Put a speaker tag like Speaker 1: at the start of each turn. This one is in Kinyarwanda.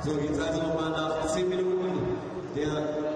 Speaker 1: So, jetzt also nochmal nach 10 Minuten der